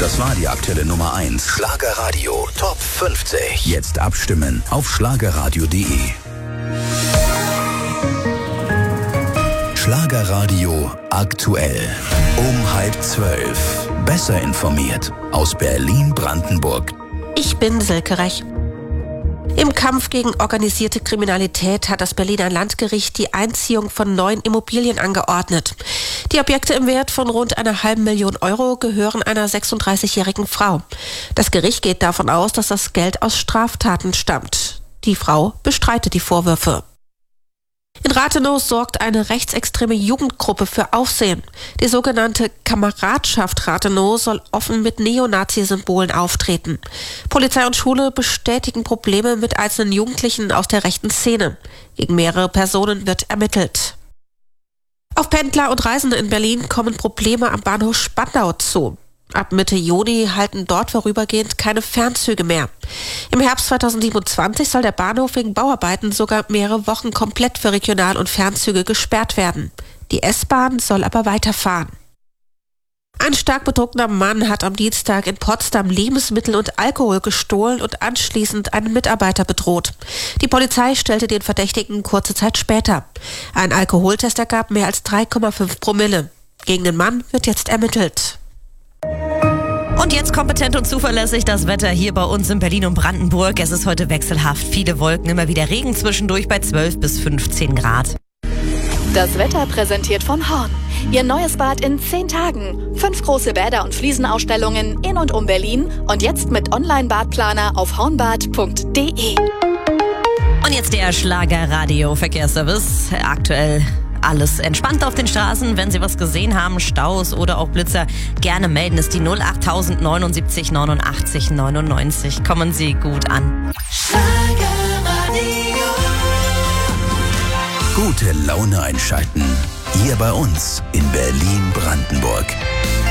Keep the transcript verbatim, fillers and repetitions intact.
Das war die aktuelle Nummer eins. Schlagerradio Top fünfzig. Jetzt abstimmen auf schlagerradio punkt de. Schlagerradio aktuell. Um halb zwölf. Besser informiert aus Berlin-Brandenburg. Ich bin Silke Rech. Im Kampf gegen organisierte Kriminalität hat das Berliner Landgericht die Einziehung von neun Immobilien angeordnet. Die Objekte im Wert von rund einer halben Million Euro gehören einer sechsunddreißigjährigen Frau. Das Gericht geht davon aus, dass das Geld aus Straftaten stammt. Die Frau bestreitet die Vorwürfe. In Rathenow sorgt eine rechtsextreme Jugendgruppe für Aufsehen. Die sogenannte Kameradschaft Rathenow soll offen mit Neonazi-Symbolen auftreten. Polizei und Schule bestätigen Probleme mit einzelnen Jugendlichen aus der rechten Szene. Gegen mehrere Personen wird ermittelt. Auf Pendler und Reisende in Berlin kommen Probleme am Bahnhof Spandau zu. Ab Mitte Juni halten dort vorübergehend keine Fernzüge mehr. Im Herbst zweitausendsiebenundzwanzig soll der Bahnhof wegen Bauarbeiten sogar mehrere Wochen komplett für Regional- und Fernzüge gesperrt werden. Die S-Bahn soll aber weiterfahren. Ein stark betrunkener Mann hat am Dienstag in Potsdam Lebensmittel und Alkohol gestohlen und anschließend einen Mitarbeiter bedroht. Die Polizei stellte den Verdächtigen kurze Zeit später. Ein Alkoholtest ergab mehr als drei Komma fünf Promille. Gegen den Mann wird jetzt ermittelt. Und jetzt kompetent und zuverlässig das Wetter hier bei uns in Berlin und Brandenburg. Es ist heute wechselhaft, viele Wolken, immer wieder Regen zwischendurch bei zwölf bis fünfzehn Grad. Das Wetter präsentiert von Horn. Ihr neues Bad in zehn Tagen. Fünf große Bäder und Fliesenausstellungen in und um Berlin. Und jetzt mit Online-Badplaner auf hornbad punkt de. Und jetzt der Schlagerradio-Verkehrsservice. Aktuell alles entspannt auf den Straßen. Wenn Sie was gesehen haben, Staus oder auch Blitzer, gerne melden. Ist die null acht null neun sieben neun neunundachtzig neunundneunzig. Kommen Sie gut an. Gute Laune einschalten. Hier bei uns in Berlin-Brandenburg.